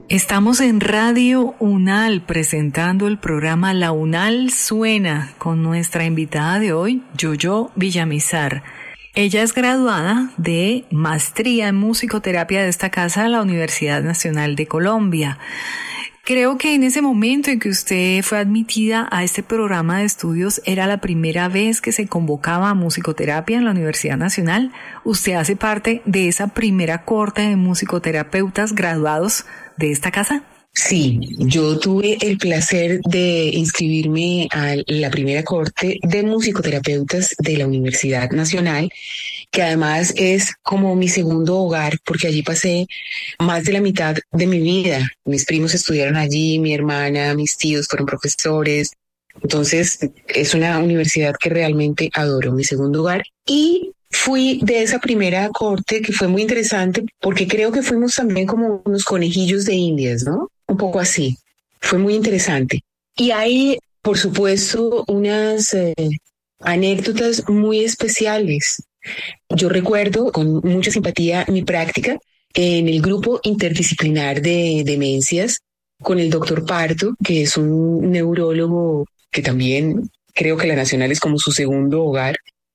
Estamos en Radio UNAL presentando el programa La UNAL Suena con nuestra invitada de hoy, Yoyo Villamizar. Ella es graduada de Maestría en Musicoterapia de esta casa de la Universidad Nacional de Colombia. Creo que en ese momento en que usted fue admitida a este programa de estudios era la primera vez que se convocaba a musicoterapia en la Universidad Nacional. ¿Usted hace parte de esa primera corte de musicoterapeutas graduados de esta casa? Sí, yo tuve el placer de inscribirme a la primera corte de musicoterapeutas de la Universidad Nacional, que además es como mi segundo hogar, porque allí pasé más de la mitad de mi vida. Mis primos estudiaron allí, mi hermana, mis tíos fueron profesores. Entonces, es una universidad que realmente adoro, mi segundo hogar. Y fui de esa primera corte que fue muy interesante porque creo que fuimos también como unos conejillos de Indias, ¿no? Un poco así. Fue muy interesante. Y hay, por supuesto, unas anécdotas muy especiales. Yo recuerdo con mucha simpatía mi práctica en el grupo interdisciplinar de demencias con el doctor Pardo, que es un neurólogo que también creo que la Nacional es como su segundo hogar.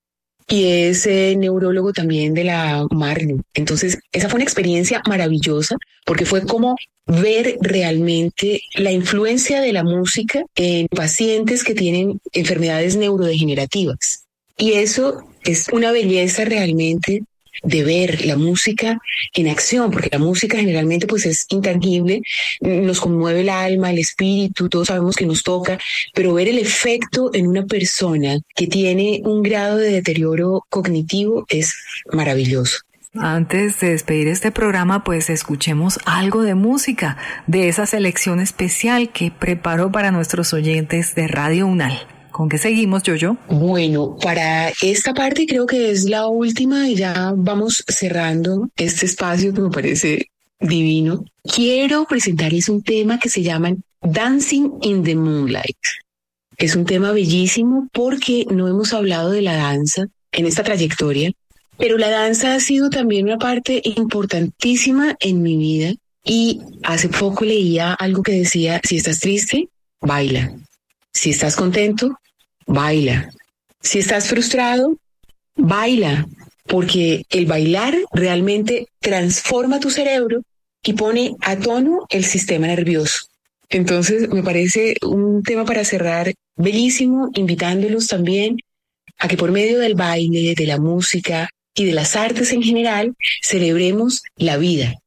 Y es neurólogo también de la Marne. Entonces, esa fue una experiencia maravillosa porque fue como ver realmente la influencia de la música en pacientes que tienen enfermedades neurodegenerativas. Y eso es una belleza realmente de ver la música en acción, porque la música generalmente pues es intangible, nos conmueve el alma, el espíritu, todos sabemos que nos toca, pero ver el efecto en una persona que tiene un grado de deterioro cognitivo es maravilloso. Antes de despedir este programa, pues escuchemos algo de música, de esa selección especial que preparó para nuestros oyentes de Radio UNAL. ¿Con qué seguimos, Yoyo? Bueno, para esta parte creo que es la última y ya vamos cerrando este espacio que me parece divino. Quiero presentarles un tema que se llama Dancing in the Moonlight. Es un tema bellísimo porque no hemos hablado de la danza en esta trayectoria, pero la danza ha sido también una parte importantísima en mi vida y hace poco leía algo que decía, si estás triste, baila. Si estás contento, baila. Si estás frustrado, baila, porque el bailar realmente transforma tu cerebro y pone a tono el sistema nervioso. Entonces, me parece un tema para cerrar bellísimo, invitándolos también a que por medio del baile, de la música y de las artes en general, celebremos la vida.